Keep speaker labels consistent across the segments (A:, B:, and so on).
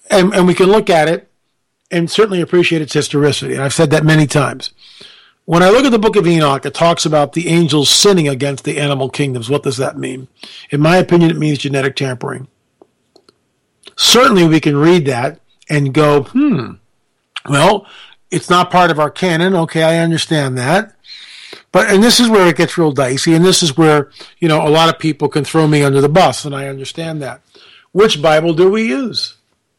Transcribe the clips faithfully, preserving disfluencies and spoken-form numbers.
A: And, and we can look at it and certainly appreciate its historicity. And I've said that many times. When I look at the book of Enoch, it talks about the angels sinning against the animal kingdoms. What does that mean? In my opinion, it means genetic tampering. Certainly we can read that and go, hmm, well, it's not part of our canon. Okay, I understand that. But, and this is where it gets real dicey, and this is where, you know, a lot of people can throw me under the bus, and I understand that. Which Bible do we use?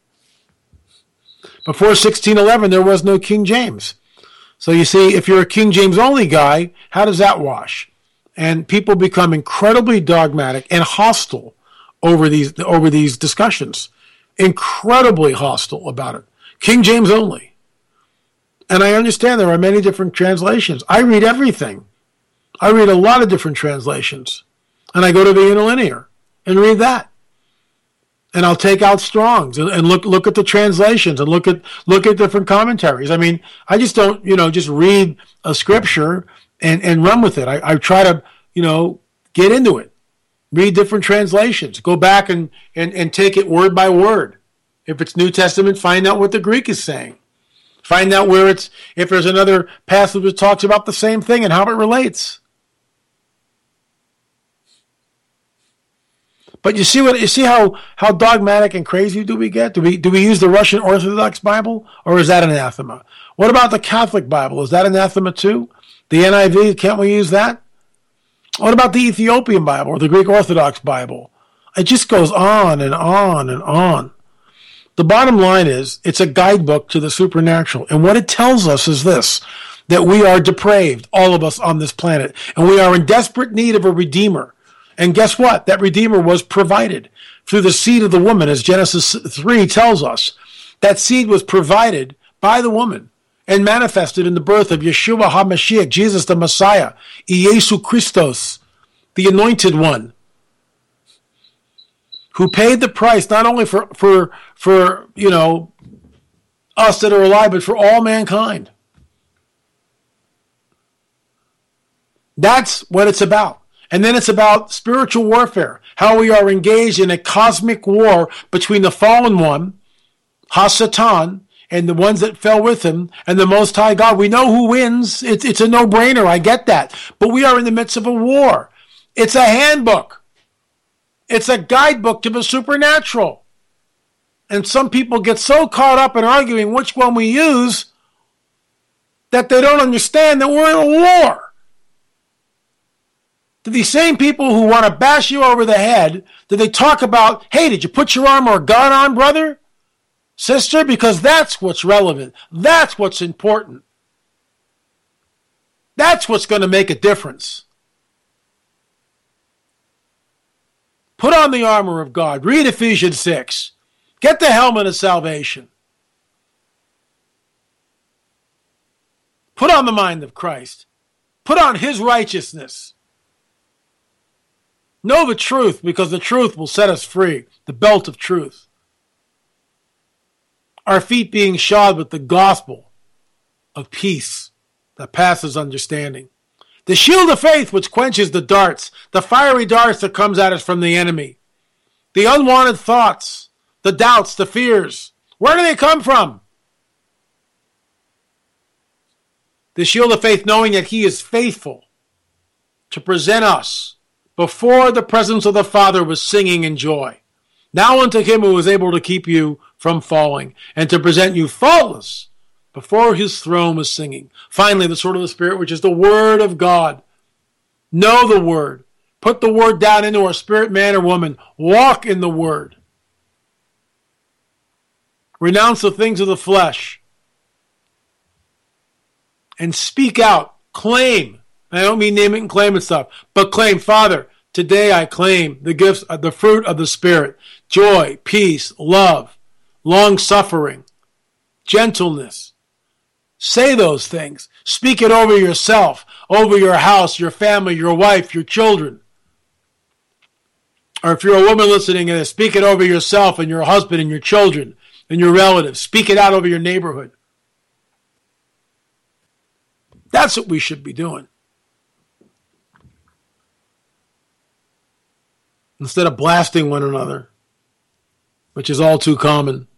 A: Before sixteen eleven, there was no King James. So you see, if you're a King James only guy, how does that wash? And people become incredibly dogmatic and hostile over these over these discussions. Incredibly hostile about it. King James only. And I understand there are many different translations. I read everything. I read a lot of different translations. And I go to the interlinear and read that. And I'll take out Strong's and, and look look at the translations and look at look at different commentaries. I mean, I just don't, you know, just read a scripture and, and run with it. I, I try to, you know, get into it. Read different translations. Go back and, and, and take it word by word. If it's New Testament, find out what the Greek is saying. Find out where it's, if there's another passage that talks about the same thing and how it relates. But you see what you see how, how dogmatic and crazy do we get? Do we do we use the Russian Orthodox Bible, or is that anathema? What about the Catholic Bible? Is that anathema too? The N I V, can't we use that? What about the Ethiopian Bible or the Greek Orthodox Bible? It just goes on and on and on. The bottom line is it's a guidebook to the supernatural. And what it tells us is this, that we are depraved, all of us on this planet, and we are in desperate need of a Redeemer. And guess what? That Redeemer was provided through the seed of the woman, as Genesis three tells us. That seed was provided by the woman and manifested in the birth of Yeshua HaMashiach, Jesus the Messiah, Iesu Christos, the Anointed One, who paid the price not only for, for, for you know, us that are alive, but for all mankind. That's what it's about. And then it's about spiritual warfare, how we are engaged in a cosmic war between the fallen one, Ha-Satan, and the ones that fell with him, and the Most High God. We know who wins. It's, it's a no-brainer. I get that. But we are in the midst of a war. It's a handbook. It's a guidebook to the supernatural. And some people get so caught up in arguing which one we use that they don't understand that we're in a war. To these same people who want to bash you over the head, do they talk about, hey, did you put your armor of God on, brother, sister? Because that's what's relevant. That's what's important. That's what's going to make a difference. Put on the armor of God. Read Ephesians six. Get the helmet of salvation. Put on the mind of Christ. Put on his righteousness. Know the truth, because the truth will set us free. The belt of truth. Our feet being shod with the gospel of peace that passes understanding. The shield of faith which quenches the darts, the fiery darts that comes at us from the enemy. The unwanted thoughts, the doubts, the fears. Where do they come from? The shield of faith, knowing that he is faithful to present us before the presence of the Father with singing and joy. Now unto him who is able to keep you from falling, and to present you faultless before his throne with singing. Finally, the sword of the Spirit, which is the word of God. Know the word. Put the word down into our spirit, man or woman. Walk in the word. Renounce the things of the flesh. And speak out. Claim. I don't mean name it and claim it stuff, but claim, Father, today I claim the gifts of the fruit of the Spirit, joy, peace, love, long-suffering, gentleness. Say those things. Speak it over yourself, over your house, your family, your wife, your children. Or if you're a woman listening to this, speak it over yourself and your husband and your children and your relatives. Speak it out over your neighborhood. That's what we should be doing. Instead of blasting one another, which is all too common.